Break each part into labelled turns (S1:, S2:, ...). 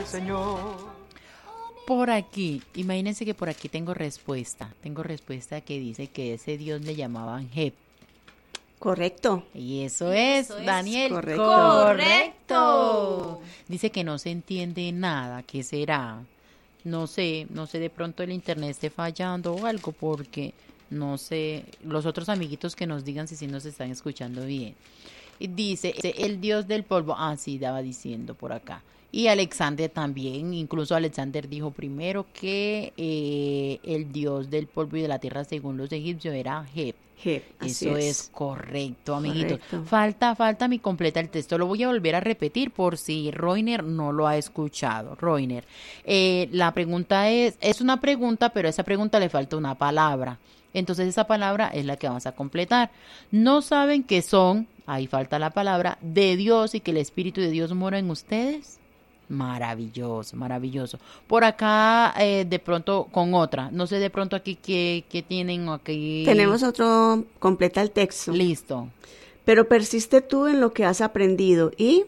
S1: Señor.
S2: Por aquí, imagínense que por aquí tengo respuesta que dice que ese Dios le llamaban Jeb.
S3: Correcto.
S2: Y eso es, Daniel,
S3: correcto.
S2: correcto. Dice que no se entiende nada, ¿qué será? No sé, de pronto el internet esté fallando o algo, porque no sé, los otros amiguitos que nos digan si sí nos están escuchando bien. Y dice, el dios del polvo, sí, estaba diciendo por acá. Y Alexander también, incluso Alexander dijo primero que el dios del polvo y de la tierra según los egipcios era Jeb. Eso es correcto, amiguitos.
S3: Correcto.
S2: Falta mi completa el texto. Lo voy a volver a repetir por si Roiner no lo ha escuchado. Roiner, la pregunta es una pregunta, pero a esa pregunta le falta una palabra. Entonces esa palabra es la que vamos a completar. No saben que son, ahí falta la palabra, de Dios y que el Espíritu de Dios mora en ustedes. Maravilloso, maravilloso. Por acá, de pronto, con otra. No sé de pronto aquí qué tienen aquí.
S3: Tenemos otro, completa el texto.
S2: Listo.
S3: Pero persiste tú en lo que has aprendido y...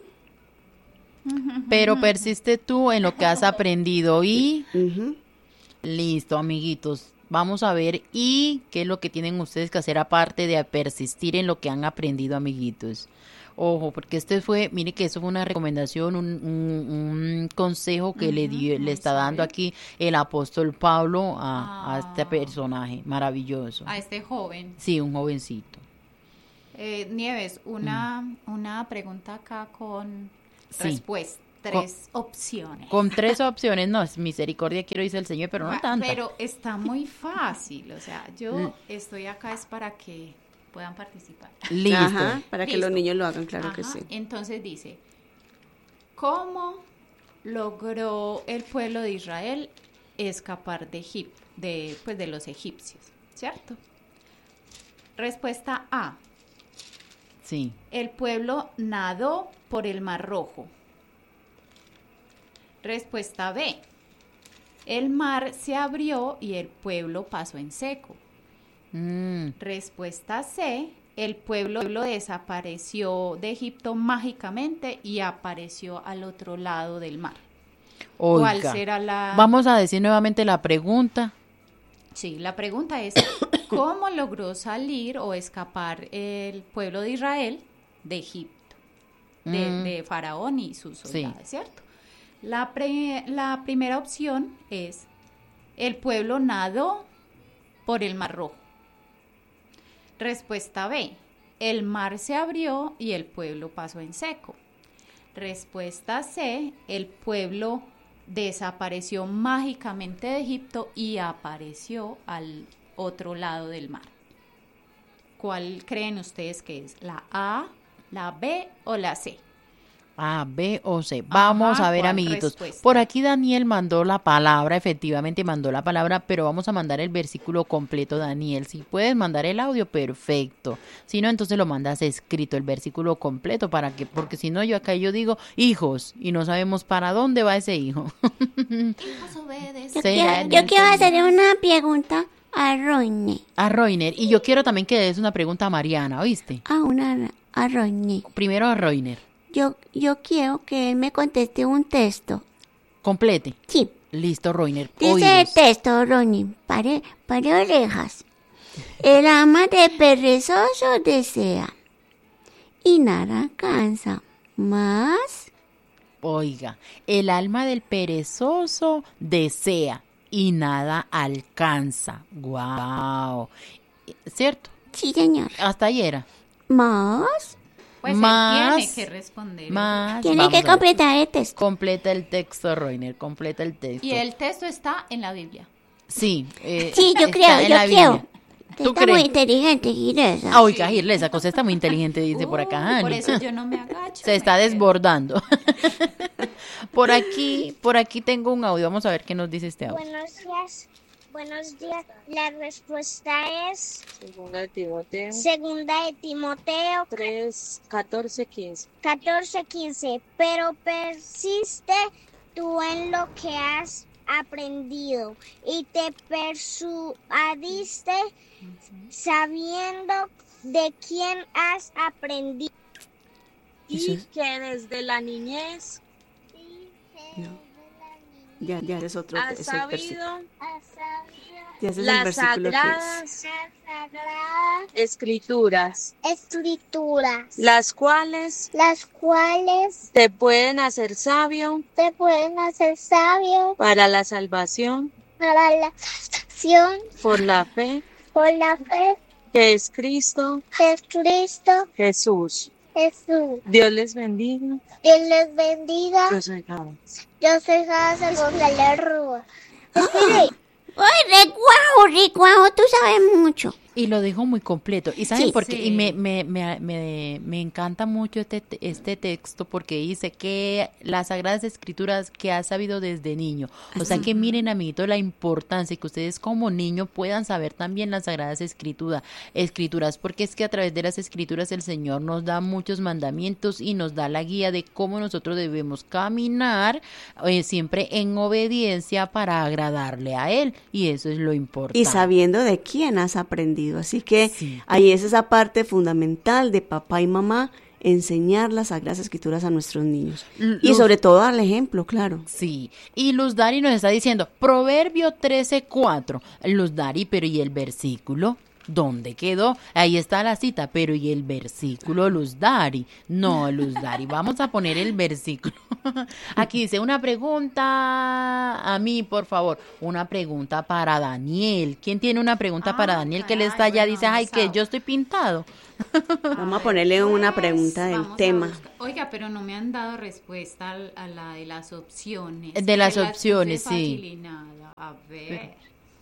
S2: Pero persiste tú en lo que has aprendido y...
S3: Uh-huh.
S2: Listo, amiguitos. Vamos a ver y qué es lo que tienen ustedes que hacer aparte de persistir en lo que han aprendido, amiguitos. Ojo, porque mire que eso fue una recomendación, un consejo que le está dando aquí el apóstol Pablo a este personaje maravilloso.
S4: A este joven.
S2: Sí, un jovencito.
S4: Nieves, una pregunta acá con
S2: Sí.
S4: respuesta. 3 opciones.
S2: Con 3 opciones, no, es misericordia quiero, dice el Señor, pero no tanta.
S4: Pero está muy fácil, o sea, yo estoy acá es para que puedan participar.
S2: Listo.
S3: Ajá, para que
S4: Listo.
S3: los niños lo hagan, claro que
S4: Ajá,
S3: sí.
S4: entonces dice, ¿cómo logró el pueblo de Israel escapar de Egipto, de los egipcios? ¿Cierto? Respuesta A.
S2: Sí.
S4: El pueblo nadó por el Mar Rojo. Respuesta B. El mar se abrió y el pueblo pasó en seco. Respuesta C. El pueblo desapareció de Egipto mágicamente y apareció al otro lado del mar.
S2: Oiga,
S4: ¿Cuál será la...?
S2: Vamos a decir nuevamente la pregunta.
S4: Sí, la pregunta es, ¿cómo logró salir o escapar el pueblo de Israel de Egipto? De Faraón y sus soldados,
S2: Sí.
S4: ¿cierto? La primera opción es, el pueblo nadó por el Mar Rojo. Respuesta B, el mar se abrió y el pueblo pasó en seco. Respuesta C, el pueblo desapareció mágicamente de Egipto y apareció al otro lado del mar. ¿Cuál creen ustedes que es? ¿La A, la B o la C?
S2: A, B o C. Vamos a ver,
S4: ¿cuál
S2: amiguitos.
S4: respuesta?
S2: Por aquí Daniel mandó la palabra, efectivamente mandó la palabra, pero vamos a mandar el versículo completo, Daniel. Si puedes mandar el audio, perfecto. Si no, entonces lo mandas escrito, el versículo completo, porque si no, yo digo hijos y no sabemos para dónde va ese hijo.
S4: Hijos obedecen.
S5: Yo quiero hacerle una pregunta a Roine.
S2: A Roiner. Y yo quiero también que des una pregunta a Mariana, ¿oíste?
S5: A Roine.
S2: Primero a Roiner.
S5: Yo quiero que él me conteste un texto.
S2: Complete.
S5: Sí.
S2: Listo, Roiner.
S5: Dice el texto, Roine. Pare orejas. El alma de perezoso desea y nada cansa. Más.
S2: Oiga, el alma del perezoso desea y nada alcanza. Guau. ¿Cierto?
S5: Sí, señor.
S2: Hasta ahí era.
S5: Más.
S4: Pues
S2: Más.
S4: él tiene que responder.
S5: Tiene
S2: Vamos
S5: que
S2: a ver.
S5: completar el texto.
S2: Completa el texto, Roiner. Completa el texto.
S4: Y el texto está en la Biblia.
S2: Sí.
S5: Sí, yo
S2: está
S5: creo,
S2: en
S5: yo
S2: la
S5: creo.
S2: Biblia.
S5: Usted
S2: ¿Tú
S5: está muy
S2: crees?
S5: inteligente, Giresa.
S2: Ah, oiga, Girle, esa cosa está muy inteligente, dice por acá.
S4: Por
S2: Ani.
S4: eso yo no me agacho.
S2: Se está
S4: me quedo.
S2: desbordando. Por aquí tengo un audio. Vamos a ver qué nos dice este audio.
S6: Buenos días. Buenos días. La respuesta es Segunda de Timoteo
S7: 3, 14, 15.
S6: 14:15. Pero persiste tú en lo que has aprendido y te persuadiste sabiendo de quién has aprendido.
S7: Y que desde la niñez
S3: Ya es otro
S7: ¿Has
S3: es el versículo.
S7: sabido
S3: Ya ese es el
S7: las
S3: versículo que es.
S7: sagradas
S6: Sagradas
S7: escrituras,
S6: escrituras,
S7: las cuales
S6: las cuales
S7: te pueden hacer sabio
S6: te pueden hacer sabio
S7: para la salvación
S6: para la salvación
S7: por la fe
S6: por la fe
S7: que es Cristo
S6: de Cristo
S7: Jesús.
S6: Jesús.
S7: Dios les bendiga.
S6: Dios les bendiga.
S7: Yo soy Gabo.
S6: Yo soy Hazel con la Rúa. Espere.
S5: ¡Ay, Recuajo, tú sabes mucho!
S2: Y lo dijo muy completo. ¿Y saben
S5: Sí.
S2: por qué?
S4: Sí.
S2: Y me encanta mucho este texto porque dice que las Sagradas Escrituras que has sabido desde niño. O sea que miren, amiguitos, la importancia que ustedes como niños puedan saber también las Sagradas Escrituras, porque es que a través de las Escrituras el Señor nos da muchos mandamientos y nos da la guía de cómo nosotros debemos caminar siempre en obediencia para agradarle a Él. Y eso es lo importante.
S3: Y sabiendo de quién has aprendido. Así que
S2: Sí.
S3: ahí es esa parte fundamental de papá y mamá, enseñar las Sagradas Escrituras a nuestros niños. Y
S2: Los-
S3: sobre todo al ejemplo, claro.
S2: Sí, y Luz Dari nos está diciendo, Proverbio 13:4. Luz Dari, pero ¿y el versículo? ¿Dónde quedó? Ahí está la cita, pero ¿y el versículo, Luz Dari? No, Luz Dari, vamos a poner el versículo. Aquí dice una pregunta a mí, por favor, una pregunta para Daniel. ¿Quién tiene una pregunta para Daniel que él está allá?
S4: bueno,
S2: Dice, ay,
S4: vamos
S2: que
S4: a-
S2: yo estoy pintado.
S3: Vamos a ponerle una pregunta del
S4: Vamos a
S3: tema.
S4: buscar. Oiga, pero no me han dado respuesta a la de las opciones.
S2: De las
S4: Que las
S2: opciones,
S4: puse
S2: sí.
S4: fácil y nada. A ver.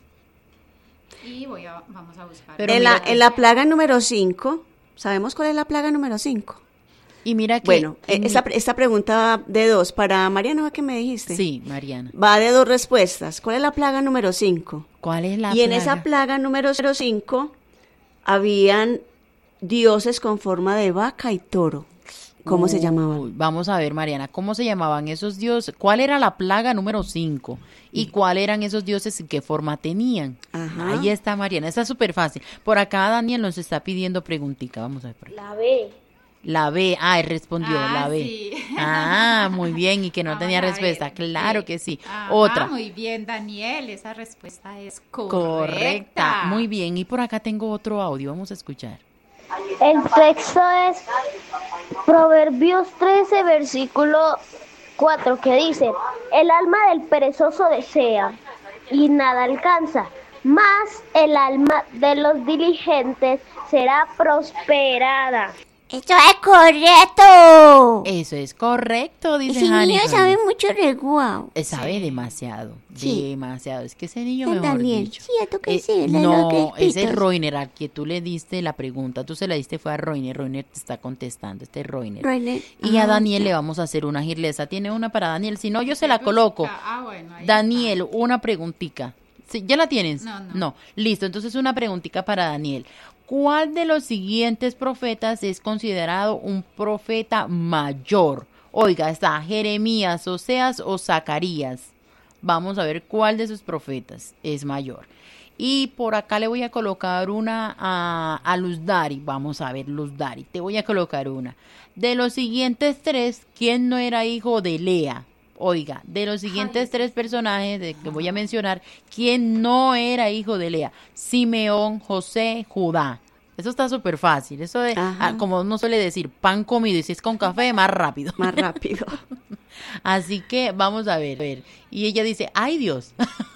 S4: Y vamos a buscar.
S2: Pero
S3: En
S2: mira
S3: la, en la plaga número 5, ¿sabemos cuál es la plaga número 5?
S2: Y mira que...
S3: Bueno, esta pregunta va de dos. Para Mariana, ¿qué me dijiste?
S2: Sí, Mariana.
S3: Va de dos respuestas. ¿Cuál es la plaga número 5?
S2: ¿Cuál es la
S3: Y en
S2: plaga?
S3: esa plaga número 5 habían dioses con forma de vaca y toro. ¿Cómo se llamaban?
S2: Uy, vamos a ver, Mariana, ¿cómo se llamaban esos dioses? ¿Cuál era la plaga número 5? ¿Y cuáles eran esos dioses y qué forma tenían?
S3: Ajá.
S2: Ahí está, Mariana, está súper fácil. Por acá Daniel nos está pidiendo preguntica, vamos a ver. Por ahí.
S6: La B.
S2: La B, él respondió, la B.
S4: Sí.
S2: Ah, muy bien, y que no
S4: Vamos
S2: tenía
S4: a ver.
S2: respuesta, claro que sí.
S4: Ajá,
S2: Otra.
S4: Muy bien, Daniel, esa respuesta es
S2: Correcta, muy bien. Y por acá tengo otro audio, vamos a escuchar.
S6: El texto es Proverbios 13, versículo 4, que dice, el alma del perezoso desea y nada alcanza, mas el alma de los diligentes será prosperada.
S5: ¡Eso es correcto!
S2: Eso es correcto, dice
S5: Ese niño
S2: Hanifan.
S5: sabe mucho Recuajo.
S2: Sabe demasiado,
S5: Sí.
S2: demasiado. Es que ese niño,
S5: Es
S2: mejor
S5: Daniel,
S2: dicho.
S5: ¿cierto que sí?
S2: No, ese es Roiner al que tú le diste la pregunta. Tú se la diste fue a Roiner. Roiner te está contestando, este es Roiner. Y a Daniel le vamos a hacer una girlesa. ¿Tiene una para Daniel? Si no, yo se la coloco.
S4: Bueno, ahí
S2: Daniel, una preguntica. Sí, ¿ya la tienes?
S4: No.
S2: Listo, entonces una preguntica para Daniel. ¿Cuál de los siguientes profetas es considerado un profeta mayor? Oiga, está Jeremías, Oseas o Zacarías. Vamos a ver cuál de esos profetas es mayor. Y por acá le voy a colocar una a Luz Dari. Vamos a ver, Luz Dari, te voy a colocar una. De los siguientes tres, ¿quién no era hijo de Lea? Oiga, de los siguientes tres personajes que voy a mencionar, ¿quién no era hijo de Lea? Simeón, José, Judá. Eso está súper fácil. Eso de,
S3: Ajá.
S2: como uno suele decir, pan comido y si es con café, más rápido.
S3: Más rápido.
S2: Así que vamos a ver. Y ella dice, ¡ay Dios!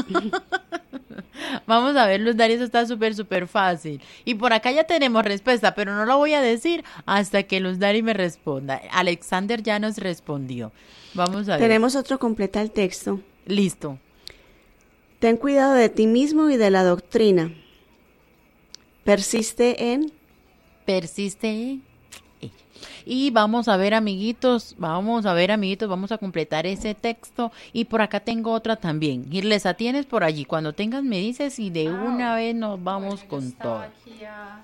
S2: Vamos a ver, Luz Dari, eso está súper fácil. Y por acá ya tenemos respuesta, pero no la voy a decir hasta que Luz Dari me responda. Alexander ya nos respondió. Vamos a ver.
S3: Tenemos otro, completa el texto.
S2: Listo.
S3: Ten cuidado de ti mismo y de la doctrina. Persiste en...
S2: Persiste en ella. Y vamos a ver, amiguitos, vamos a completar ese texto. Y por acá tengo otra también. Girlesa, tienes por allí. Cuando tengas me dices y de una vez nos vamos
S4: Yo
S2: con
S4: estaba
S2: todo.
S4: aquí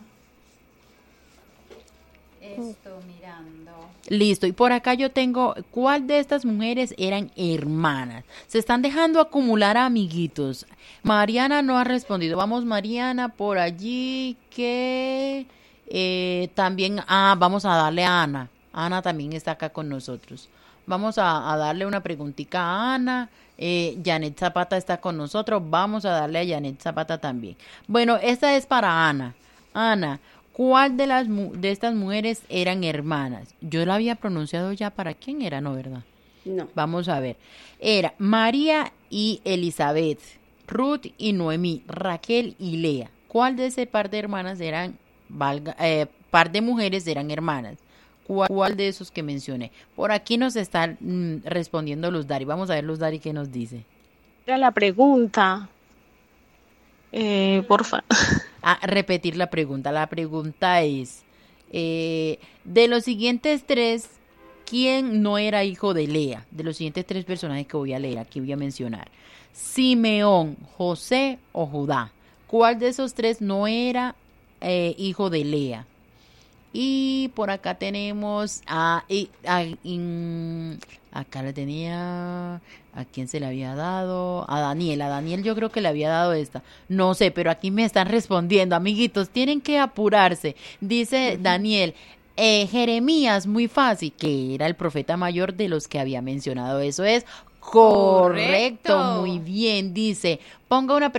S4: esto mirando.
S2: Listo, y por acá yo tengo, ¿cuál de estas mujeres eran hermanas? Se están dejando acumular amiguitos. Mariana no ha respondido. Vamos, Mariana, por allí que también, vamos a darle a Ana. Ana también está acá con nosotros. Vamos a darle una preguntita a Ana. Janet Zapata está con nosotros. Vamos a darle a Janet Zapata también. Bueno, esta es para Ana. Ana, ¿cuál de estas mujeres eran hermanas? Yo la había pronunciado ya. ¿Para quién era? No, ¿verdad?
S3: No.
S2: Vamos a ver. Era María y Elizabeth, Ruth y Noemí, Raquel y Lea. ¿Cuál de ese par de hermanas eran, par de mujeres eran hermanas? ¿Cuál de esos que mencioné? Por aquí nos está respondiendo Luz Dari. Vamos a ver, Luz Dari, qué nos dice.
S7: Era la pregunta. Porfa.
S2: Repetir la pregunta. La pregunta es, de los siguientes tres, ¿quién no era hijo de Lea? De los siguientes tres personajes que voy a leer, aquí voy a mencionar. Simeón, José o Judá. ¿Cuál de esos tres no era hijo de Lea? Y por acá tenemos acá le tenía, ¿a quién se le había dado? A Daniel yo creo que le había dado esta. No sé, pero aquí me están respondiendo, amiguitos, tienen que apurarse. Dice Daniel, Jeremías, muy fácil, que era el profeta mayor de los que había mencionado. Eso es correcto, muy bien. Dice, ponga una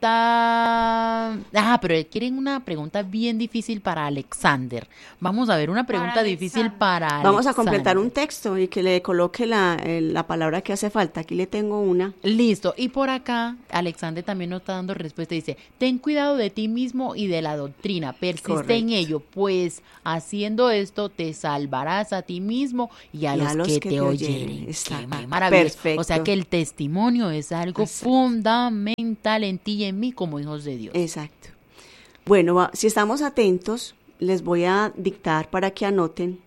S2: pregunta. Pero quieren una pregunta bien difícil para Alexander. Vamos a ver una pregunta difícil para Alexander.
S3: Vamos a completar un texto y que le coloque la palabra que hace falta. Aquí le tengo una.
S2: Listo. Y por acá, Alexander también nos está dando respuesta. Dice, ten cuidado de ti mismo y de la doctrina. Persiste en ello, pues haciendo esto te salvarás a ti mismo y a los que te oyeren. Qué maravilloso.
S3: Perfecto.
S2: O sea que el testimonio es algo fundamental en ti y en mí como hijos de Dios.
S3: Exacto. Bueno, si estamos atentos, les voy a dictar para que anoten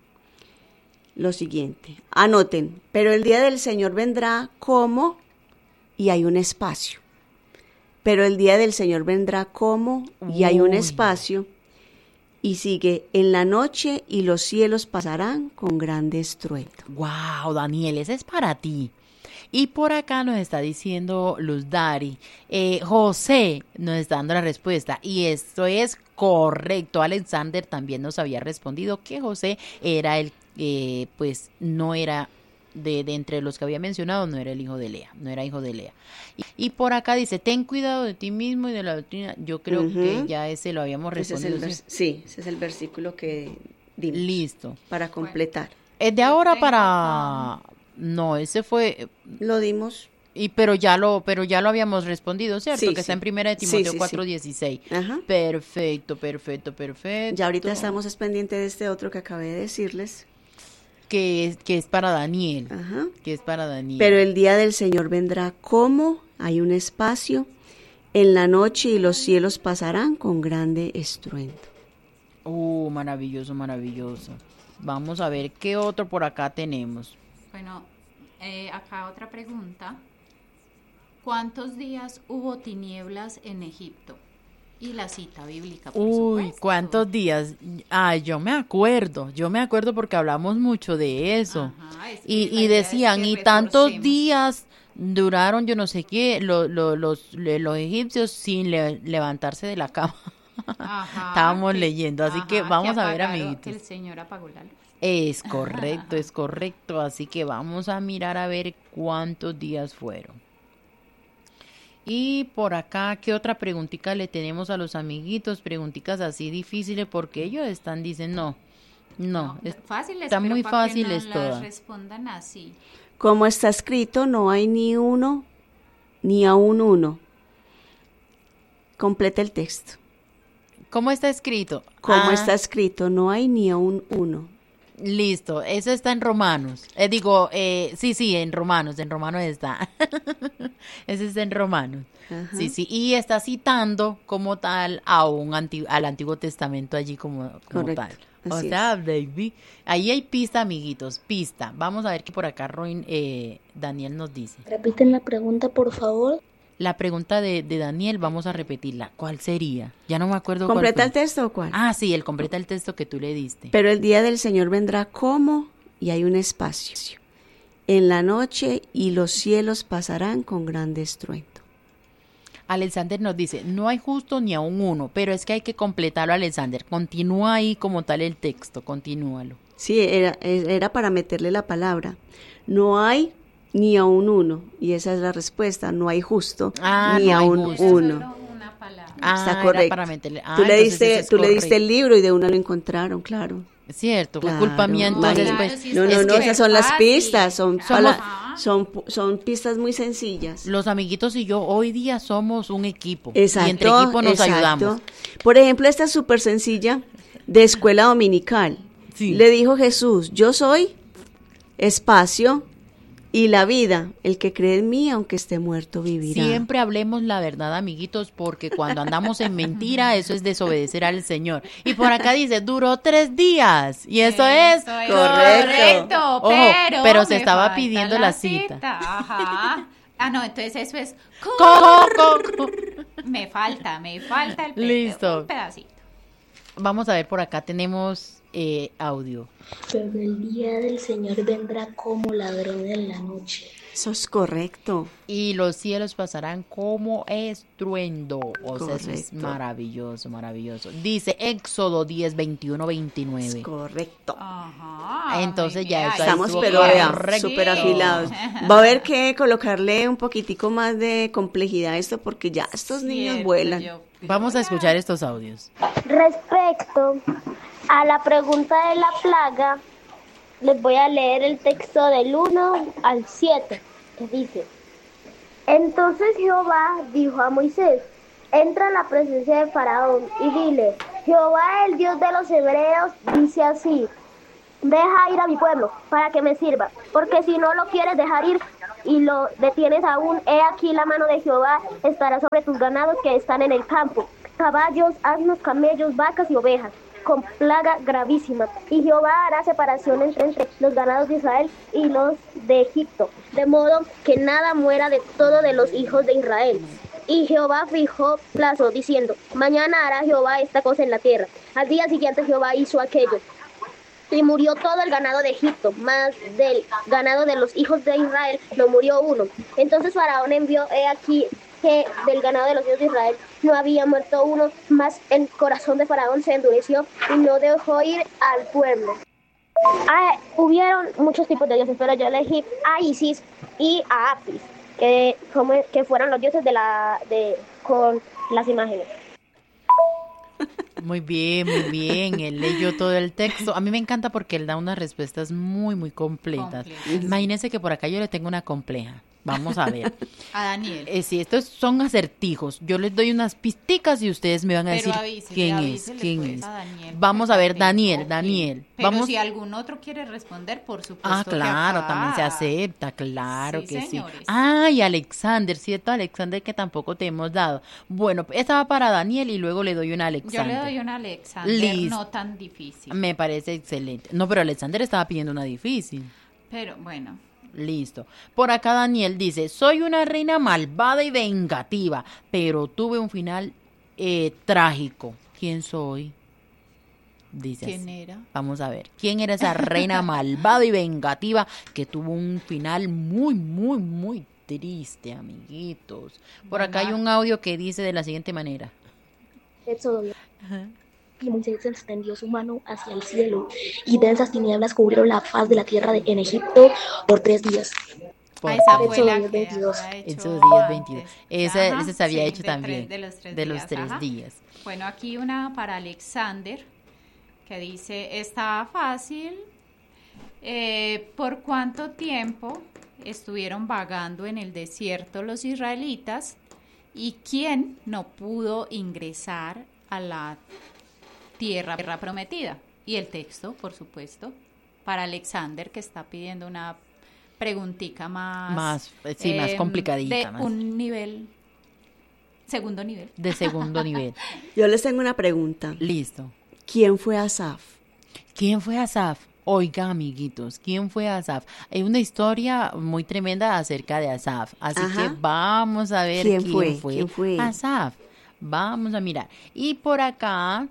S3: lo siguiente. Anoten, pero el día del Señor vendrá como, y hay un espacio. Pero el día del Señor vendrá como, y hay un espacio, y sigue, en la noche y los cielos pasarán con grande estruendo.
S2: Wow, Daniel, ese es para ti. Y por acá nos está diciendo Luz Dari, José nos está dando la respuesta y esto es correcto. Alexander también nos había respondido que José era pues no era de entre los que había mencionado, no era el hijo de Lea, no era hijo de Lea. Y por acá dice, ten cuidado de ti mismo y de la doctrina. Yo creo que ya ese lo habíamos respondido.
S3: Sí, ese es el versículo que dimos.
S2: Listo.
S3: Para completar.
S2: Es de ahora para... No, ese fue...
S3: Lo dimos.
S2: Pero ya lo habíamos respondido, ¿cierto?
S3: Sí,
S2: que está en 1 Timoteo 4:16.
S3: Ajá.
S2: Perfecto.
S3: Ya ahorita estamos pendientes de este otro que acabé de decirles.
S2: Que es para Daniel.
S3: Ajá.
S2: Que es para Daniel.
S3: Pero el día del Señor vendrá como, hay un espacio, en la noche y los cielos pasarán con grande estruendo.
S2: Maravilloso. Vamos a ver qué otro por acá tenemos.
S4: Bueno, acá otra pregunta. ¿Cuántos días hubo tinieblas en Egipto? Y la cita bíblica, por supuesto.
S2: ¿Cuántos días? Yo me acuerdo porque hablamos mucho de eso.
S4: Ajá,
S2: y decían, y tantos días duraron, yo no sé qué, los egipcios sin levantarse de la cama.
S4: Ajá,
S2: Estábamos leyendo, así que vamos a ver, amiguitos.
S4: Que el Señor apagó la luz.
S2: Es correcto, así que vamos a mirar a ver cuántos días fueron. Y por acá, ¿qué otra preguntita le tenemos a los amiguitos? Preguntitas así difíciles porque ellos dicen no,
S4: fáciles,
S2: están muy fáciles
S4: no
S2: todas.
S4: Respondan así.
S3: Como está escrito, no hay ni uno, ni aún uno. Completa el texto.
S2: ¿Cómo está escrito?
S3: Como está escrito, no hay ni aún uno.
S2: Listo, eso está en Romanos. Sí, en Romanos está. Ese está en Romanos. Ajá. Sí, y está citando como tal al Antiguo Testamento allí como tal. O sea, baby, ahí hay pista, amiguitos, pista. Vamos a ver qué por acá Daniel nos dice.
S6: Repiten la pregunta, por favor.
S2: La pregunta de Daniel, vamos a repetirla. ¿Cuál sería? Ya no me acuerdo.
S3: ¿Completa el texto o cuál?
S2: Sí, completa el texto que tú le diste.
S3: Pero el día del Señor vendrá como, y hay un espacio, en la noche y los cielos pasarán con grande estruendo.
S2: Alexander nos dice, no hay justo ni aún uno, pero es que hay que completarlo, Alexander. Continúa ahí como tal el texto, continúalo.
S3: Sí, era para meterle la palabra. No hay ni a un uno, y esa es la respuesta, no hay justo ni
S2: no
S3: a
S2: hay
S3: un
S2: justo.
S3: uno.
S4: Una palabra.
S3: Está
S2: era
S3: correcto.
S2: para meterle.
S3: Tú le
S2: entonces ese es
S3: diste el
S2: correcto.
S3: libro y de una lo encontraron, claro.
S2: Es cierto, fue
S3: Claro,
S2: culpa mía entonces.
S3: imagínate.
S2: Pues,
S4: Claro, sí,
S3: No,
S4: es
S3: no,
S4: que
S3: no,
S4: es
S3: esas son las
S4: fácil.
S3: pistas,
S2: Somos-
S3: son pistas muy sencillas.
S2: los amiguitos y yo hoy día somos un equipo.
S3: Exacto,
S2: y entre equipo nos
S3: exacto.
S2: ayudamos.
S3: Por ejemplo, esta es súper sencilla, de escuela dominical.
S2: Sí.
S3: Le dijo Jesús, yo soy espacio y la vida. El que cree en mí, aunque esté muerto, vivirá.
S2: Siempre hablemos la verdad, amiguitos, porque cuando andamos en mentira, eso es desobedecer al Señor. Y por acá dice, duró 3 días. Y eso es
S3: correcto.
S2: Ojo, pero se
S4: me
S2: estaba
S4: falta
S2: pidiendo la cita.
S4: Ajá. Ah, no, entonces eso es... Me falta el
S2: Listo.
S4: un pedacito.
S2: Vamos a ver, por acá tenemos audio.
S1: Pero el día del Señor vendrá como ladrón en la noche.
S3: Eso es correcto.
S2: Y los cielos pasarán como estruendo. O sea, eso es
S3: Correcto.
S2: maravilloso, maravilloso. Dice Éxodo 10, 21,
S3: Es
S2: 29.
S3: correcto.
S4: Ajá.
S2: Entonces
S4: muy
S2: ya
S4: bien.
S2: eso ahí
S3: Estamos,
S2: estuvo
S3: pero vea,
S2: correcto.
S3: súper afilados. Va a haber que colocarle un poquitico más de complejidad a esto porque ya estos niños
S4: Cierto,
S3: vuelan.
S2: Vamos a escuchar estos audios.
S6: Respecto a la pregunta de la plaga, les voy a leer el texto del 1 al 7, que dice: Entonces Jehová dijo a Moisés: entra a la presencia de Faraón y dile: Jehová, el Dios de los hebreos, dice así: deja ir a mi pueblo para que me sirva, porque si no lo quieres dejar ir y lo detienes aún, he aquí la mano de Jehová estará sobre tus ganados que están en el campo, caballos, asnos, camellos, vacas y ovejas, con plaga gravísima. Y Jehová hará separación entre los ganados de Israel y los de Egipto, de modo que nada muera de todo de los hijos de Israel. Y Jehová fijó plazo, diciendo: mañana hará Jehová esta cosa en la tierra. Al día siguiente Jehová hizo aquello. Y murió todo el ganado de Egipto, más del ganado de los hijos de Israel no murió uno. Entonces Faraón envió, he aquí que del ganado de los hijos de Israel no había muerto uno, más el corazón de Faraón se endureció y no dejó ir al pueblo. Hubieron muchos tipos de dioses, pero yo elegí a Isis y a Apis, que fueron los dioses con las imágenes.
S2: Muy bien, él leyó todo el texto. A mí me encanta porque él da unas respuestas muy, muy completas. Imagínense que por acá yo le tengo una compleja. Vamos a ver.
S4: A Daniel.
S2: Sí, estos son acertijos. Yo les doy unas pisticas y ustedes me van a decir quién es. Vamos a ver, Daniel.
S4: Pero
S2: Vamos.
S4: si algún otro quiere responder, por supuesto.
S2: Ah,
S4: que
S2: claro,
S4: acá.
S2: también se acepta, claro
S4: Sí,
S2: que
S4: señores.
S2: sí. Ah, y Alexander, ¿cierto? Alexander, que tampoco te hemos dado. Bueno, esta va para Daniel y luego le doy una a Alexander.
S4: Yo le doy una a Alexander,
S2: Listo.
S4: no tan difícil.
S2: Me parece excelente. No, pero Alexander estaba pidiendo una difícil.
S4: Pero bueno,
S2: Listo. Por acá Daniel dice, soy una reina malvada y vengativa, pero tuve un final trágico. ¿Quién soy? Dice
S4: ¿quién
S2: así.
S4: era?
S2: Vamos a ver. ¿Quién era esa reina malvada y vengativa que tuvo un final muy, muy, muy triste, amiguitos? Por acá hay un audio que dice de la siguiente manera.
S1: Éxodo 10. Y Moisés extendió su mano hacia el cielo, y densas tinieblas cubrieron la faz de la tierra en Egipto por 3 días.
S2: Por
S4: Esa fue
S1: Éxodo
S4: la
S1: 10,
S4: que
S1: 22.
S4: había hecho
S2: Esos días 22.
S4: antes.
S2: Ese
S4: Ajá,
S2: se había
S4: sí,
S2: hecho
S4: de
S2: también.
S4: de los 3
S2: de
S4: días.
S2: los 3
S4: ajá.
S2: días.
S4: Bueno, aquí una para Alexander, que dice, está fácil. ¿Por cuánto tiempo estuvieron vagando en el desierto los israelitas? ¿Y quién no pudo ingresar a la tierra prometida? Y el texto, por supuesto, para Alexander, que está pidiendo una preguntica más
S2: complicadita.
S4: de
S2: más.
S4: un nivel, segundo nivel.
S2: De segundo nivel.
S3: Yo les tengo una pregunta.
S2: Listo.
S3: ¿Quién fue Asaf?
S2: ¿Quién fue Asaf? Oiga, amiguitos, ¿quién fue Asaf? Hay una historia muy tremenda acerca de Asaf, así
S3: Ajá.
S2: que vamos a ver
S3: ¿Quién
S2: quién
S3: fue? ¿Quién fue?
S2: Asaf. Vamos a mirar. Y por acá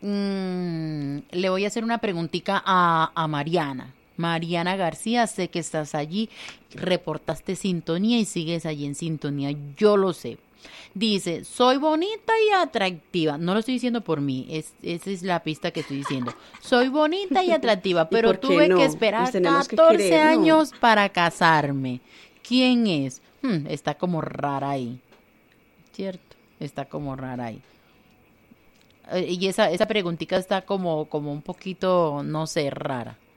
S2: le voy a hacer una preguntita a Mariana. Mariana García, sé que estás allí, reportaste sintonía y sigues allí en sintonía, yo lo sé. Dice, soy bonita y atractiva. No lo estoy diciendo por mí, esa es la pista que estoy diciendo. Soy bonita y atractiva, pero
S3: por qué
S2: tuve
S3: no?
S2: que esperar
S3: Pues tenemos que
S2: 14
S3: creer, ¿no?
S2: años para casarme. ¿Quién es? Está como rara ahí. ¿Cierto? Está como rara ahí. Y esa preguntita está como un poquito, no sé, rara.